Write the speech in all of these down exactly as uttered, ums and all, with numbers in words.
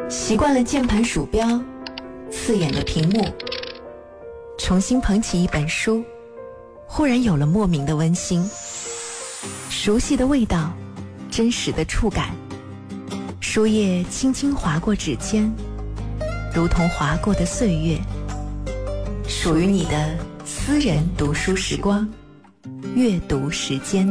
习惯了键盘鼠标，刺眼的屏幕，重新捧起一本书，忽然有了莫名的温馨。熟悉的味道，真实的触感，书页轻轻划过指尖，如同划过的岁月，属于你的私人读书时光，阅读时间。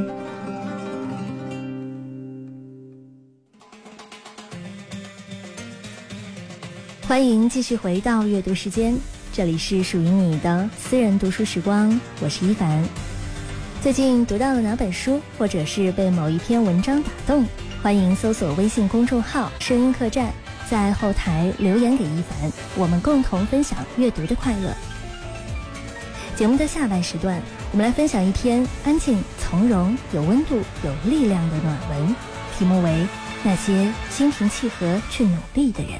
欢迎继续回到阅读时间，这里是属于你的私人读书时光，我是一凡。最近读到了哪本书，或者是被某一篇文章打动，欢迎搜索微信公众号声音客栈，在后台留言给一凡，我们共同分享阅读的快乐。节目的下半时段，我们来分享一篇安静、从容、有温度、有力量的暖文，题目为《那些心平气和去努力的人》。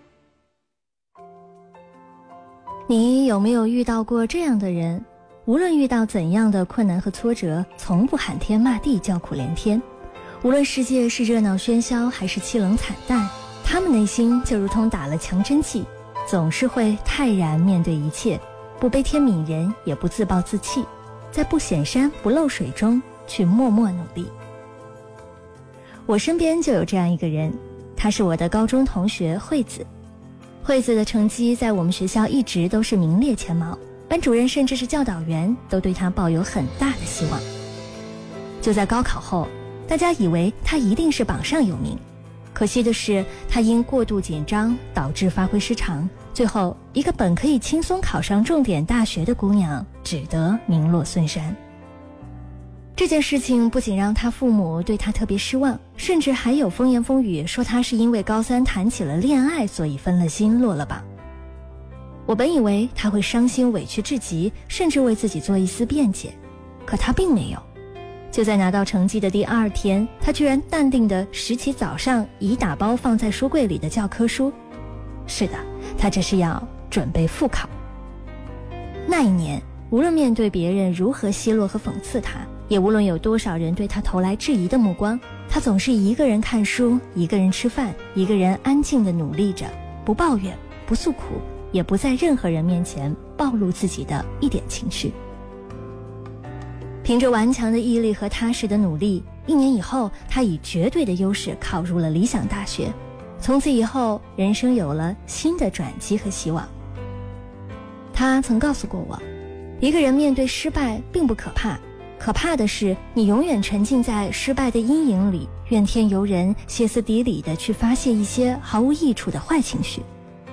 你有没有遇到过这样的人？无论遇到怎样的困难和挫折，从不喊天骂地叫苦连天。无论世界是热闹喧嚣还是凄冷惨淡，他们内心就如同打了强针剂，总是会泰然面对一切，不悲天悯人，也不自暴自弃，在不显山不漏水中去默默努力。我身边就有这样一个人，他是我的高中同学惠子。惠子的成绩在我们学校一直都是名列前茅，班主任甚至是教导员都对他抱有很大的希望。就在高考后，大家以为他一定是榜上有名，可惜的是他因过度紧张导致发挥失常，最后一个本可以轻松考上重点大学的姑娘只得名落孙山。这件事情不仅让他父母对他特别失望，甚至还有风言风语说他是因为高三谈起了恋爱，所以分了心落了榜。我本以为他会伤心委屈至极，甚至为自己做一丝辩解，可他并没有。就在拿到成绩的第二天，他居然淡定地拾起早上已打包放在书柜里的教科书。是的，他这是要准备复考。那一年，无论面对别人如何奚落和讽刺他，也无论有多少人对他投来质疑的目光，他总是一个人看书，一个人吃饭，一个人安静地努力着，不抱怨，不诉苦，也不在任何人面前暴露自己的一点情绪。凭着顽强的毅力和踏实的努力，一年以后，他以绝对的优势考入了理想大学。从此以后，人生有了新的转机和希望。他曾告诉过我，一个人面对失败并不可怕，可怕的是你永远沉浸在失败的阴影里，怨天尤人，歇斯底里地去发泄一些毫无益处的坏情绪。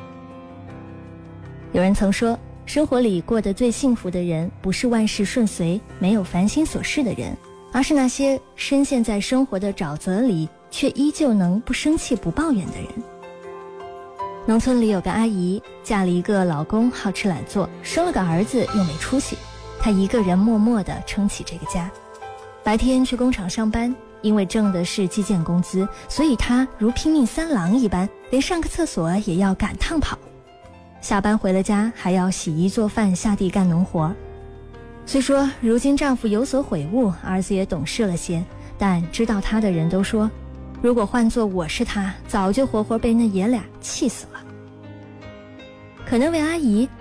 有人曾说，生活里过得最幸福的人，不是万事顺遂，没有烦心琐事的人，而是那些深陷在生活的沼泽里，却依旧能不生气不抱怨的人。农村里有个阿姨，嫁了一个老公好吃懒做，生了个儿子又没出息，她一个人默默地撑起这个家。白天去工厂上班，因为挣的是计件工资，所以她如拼命三郎一般，连上个厕所也要赶趟跑。下班回了家，还要洗衣做饭，下地干农活。虽说如今丈夫有所悔悟，儿子也懂事了些，但知道他的人都说，如果换做我是他，早就活活被那爷俩气死了。可那位阿姨